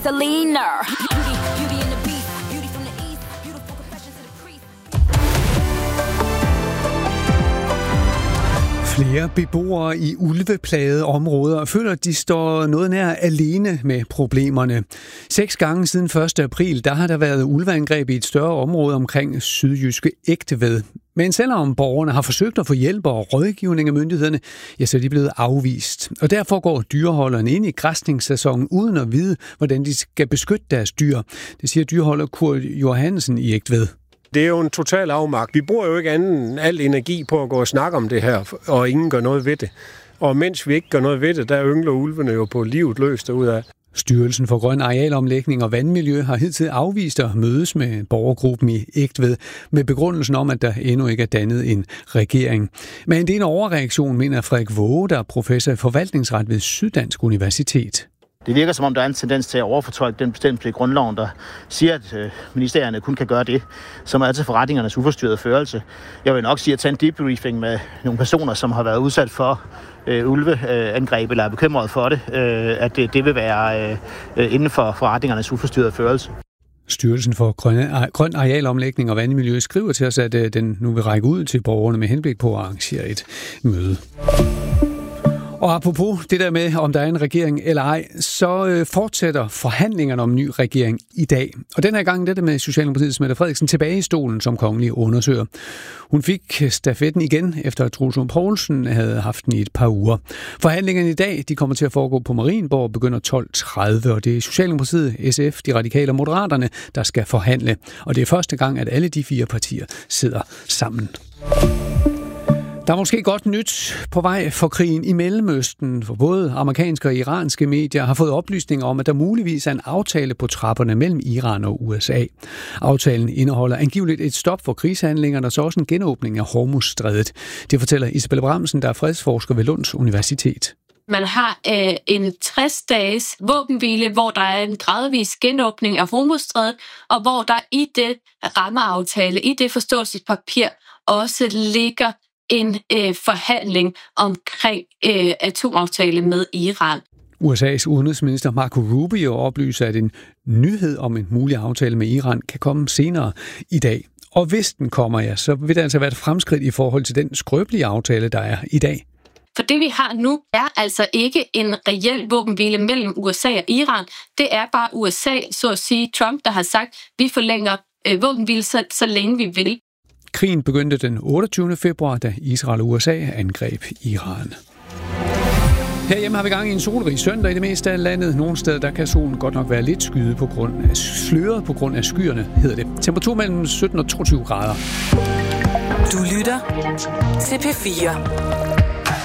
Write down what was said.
Selena. Beauty in the beast. Beauty from the east. Beautiful confessions to the priest. Flere beboere i ulveplagede områder føler, at de står noget nær alene med problemerne. 6 gange siden 1. april, der har der været ulveangreb i et større område omkring sydjyske Egtved. Men selvom borgerne har forsøgt at få hjælp og rådgivning af myndighederne, ja, så er de blevet afvist. Og derfor går dyreholderne ind i græsningssæsonen uden at vide, hvordan de skal beskytte deres dyr. Det siger dyreholder Kurt Johansen i Egtved. Det er jo en total afmagt. Vi bruger jo ikke anden al energi på at gå og snakke om det her, og ingen gør noget ved det. Og mens vi ikke gør noget ved det, der yngler ulvene jo på livet løs derudad. Styrelsen for Grøn Arealomlægning og Vandmiljø har hidtil afvist at mødes med borgergruppen i Egtved med begrundelsen om, at der endnu ikke er dannet en regering. Men det er en overreaktion, mener Frederik Våge, der er professor i forvaltningsret ved Syddansk Universitet. Det virker som om, der er en tendens til at overfortolke den bestemmelse i grundloven, der siger, at ministerierne kun kan gøre det, som er til forretningernes uforstyrrede førelse. Jeg vil nok sige at tage en debriefing med nogle personer, som har været udsat for ulveangreb eller er bekymret for det, at det vil være inden for forretningernes uforstyrrede førelse. Styrelsen for Grøn Arealomlægning og Vandmiljø skriver til os, at den nu vil række ud til borgerne med henblik på at arrangere et møde. Og apropos det der med, om der er en regering eller ej, så fortsætter forhandlingerne om en ny regering i dag. Og den her gang det med Socialdemokratiets Mette Frederiksen tilbage i stolen som kongelig undersøger. Hun fik stafetten igen, efter at Troels Lund Poulsen havde haft den i et par uger. Forhandlingerne i dag de kommer til at foregå på Marienborg og begynder 12.30, og det er Socialdemokratiet, SF, De Radikale og Moderaterne, der skal forhandle. Og det er første gang, at alle de 4 partier sidder sammen. Der er måske godt nyt på vej for krigen i Mellemøsten, for både amerikanske og iranske medier har fået oplysninger om, at der muligvis er en aftale på trapperne mellem Iran og USA. Aftalen indeholder angiveligt et stop for krigshandlingerne og så også en genåbning af Hormuzstrædet. Det fortæller Isabelle Bramsen, der er fredsforsker ved Lunds Universitet. Man har en 60-dages våbenhvile, hvor der er en gradvis genåbning af Hormuzstrædet, og hvor der i det rammeaftale, i det forståelsespapir, også ligger en forhandling omkring atomaftale med Iran. USA's udenrigsminister Marco Rubio oplyser, at en nyhed om en mulig aftale med Iran kan komme senere i dag. Og hvis den kommer, så vil det altså være et fremskridt i forhold til den skrøbelige aftale, der er i dag. For det vi har nu er altså ikke en reel våbenhvile mellem USA og Iran. Det er bare USA, så at sige Trump, der har sagt, at vi forlænger våbenhvile så længe vi vil. Krigen begyndte den 28. februar, da Israel og USA angreb Iran. Herhjemme har vi gang i en solrig søndag i det meste af landet. Nogle steder der kan solen godt nok være lidt sløret på grund af skyerne, hedder det. Temperatur mellem 17 og 22 grader. Du lytter til P4.